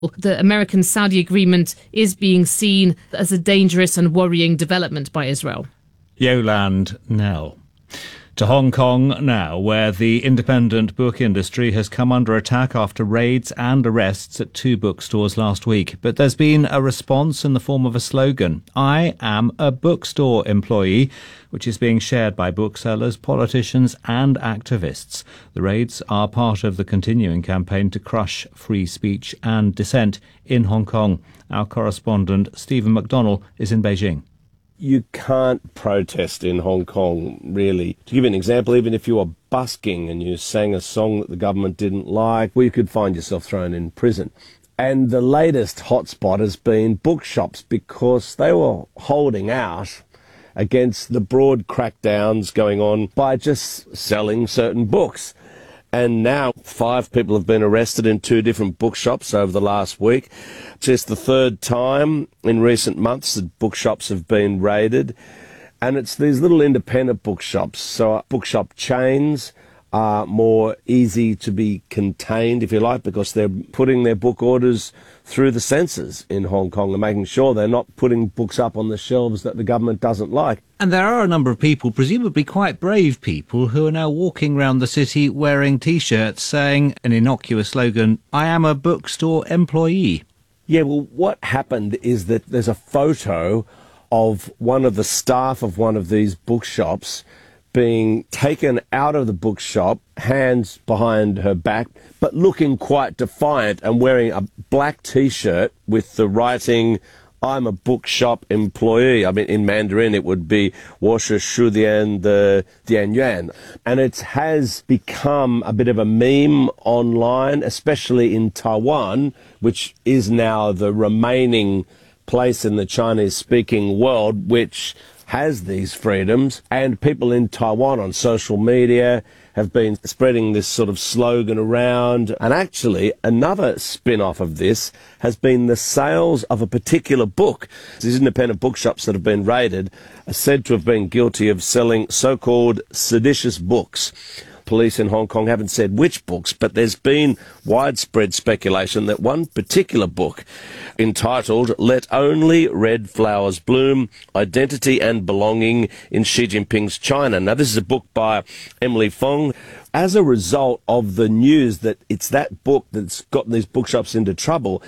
The American-Saudi agreement is being seen as a dangerous and worrying development by Israel. Yolande Knell. To Hong Kong now, where the independent book industry has come under attack after raids and arrests at 2 bookstores last week. But there's been a response in the form of a slogan, "I am a bookstore employee," which is being shared by booksellers, politicians and activists. The raids are part of the continuing campaign to crush free speech and dissent in Hong Kong. Our correspondent Stephen McDonnell is in Beijing. You can't protest in Hong Kong, really. To give you an example, even if you were busking and you sang a song that the government didn't like, well, you could find yourself thrown in prison. And the latest hotspot has been bookshops, because they were holding out against the broad crackdowns going on by just selling certain books. And now 5 people have been arrested in 2 different bookshops over the last week. It's the 3rd time in recent months that bookshops have been raided. And it's these little independent bookshops. So bookshop chains are more easy to be contained, if you like, because they're putting their book orders through the censors in Hong Kong and making sure they're not putting books up on the shelves that the government doesn't like. And there are a number of people, presumably quite brave people, who are now walking around the city wearing T-shirts saying an innocuous slogan, "I am a bookstore employee." Yeah, well, what happened is that there's a photo of one of the staff of one of these bookshops being taken out of the bookshop, hands behind her back, but looking quite defiant and wearing a black T-shirt with the writing, "I'm a bookshop employee." I mean, in Mandarin, it would be 我是书店的店员. And it has become a bit of a meme online, especially in Taiwan, which is now the remaining place in the Chinese-speaking world which has these freedoms, and people in Taiwan on social media have been spreading this sort of slogan around. And actually, another spin-off of this has been the sales of a particular book. These independent bookshops that have been raided are said to have been guilty of selling so-called seditious books. Police in Hong Kong haven't said which books, but there's been widespread speculation that one particular book, entitled "Let Only Red Flowers Bloom, Identity and Belonging in Xi Jinping's China." Now, this is a book by Emily Fong. As a result of the news that it's that book that's gotten these bookshops into trouble,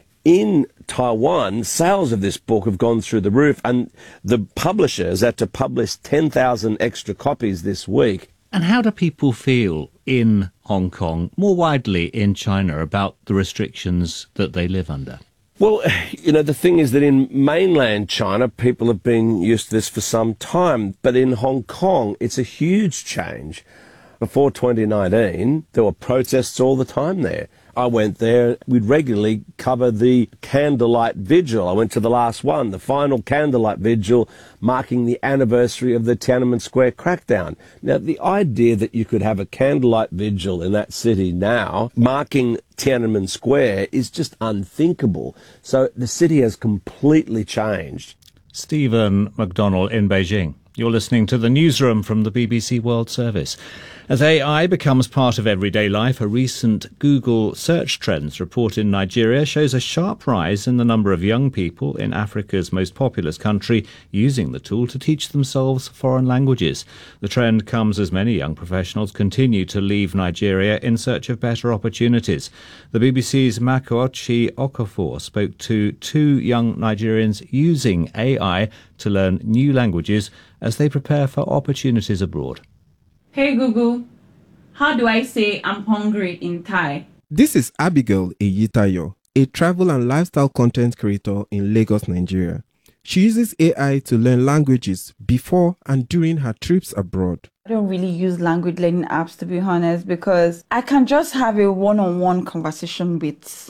in Taiwan, sales of this book have gone through the roof, and the publishers had to publish 10,000 extra copies this week. And how do people feel in Hong Kong, more widely in China, about the restrictions that they live under? Well, you know, the thing is that in mainland China, people have been used to this for some time. But in Hong Kong, it's a huge change. Before 2019, there were protests all the time there. I went there. We'd regularly cover the candlelight vigil. I went to the last one, the final candlelight vigil, marking the anniversary of the Tiananmen Square crackdown. Now, the idea that you could have a candlelight vigil in that city now, marking Tiananmen Square, is just unthinkable. So the city has completely changed. Stephen McDonnell in Beijing. You're listening to the Newsroom from the BBC World Service. As AI becomes part of everyday life, a recent Google Search Trends report in Nigeria shows a sharp rise in the number of young people in Africa's most populous country using the tool to teach themselves foreign languages. The trend comes as many young professionals continue to leave Nigeria in search of better opportunities. The BBC's Makochi Okafor spoke to 2 young Nigerians using AI to learn new languages as they prepare for opportunities abroad. Hey Google, how do I say I'm hungry in Thai? This is Abigail Eyitayo, a travel and lifestyle content creator in Lagos, Nigeria. She uses AI to learn languages before and during her trips abroad. I don't really use language learning apps, to be honest, because I can just have a one-on-one conversation with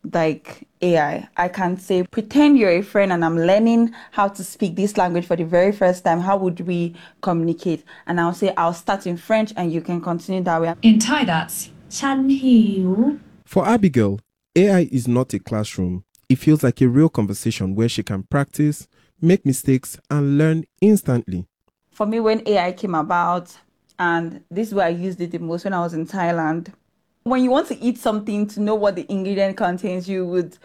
AI. I can say, pretend you're a friend and I'm learning how to speak this language for the very first time. How would we communicate? And I'll say, I'll start in French and you can continue that way. In Thai, that's ฉันหิว. For Abigail, AI is not a classroom. It feels like a real conversation where she can practice, make mistakes, and learn instantly. For me, when AI came about, and this is where I used it the most when I was in Thailand, When you want to eat something to know what the ingredient contains, you would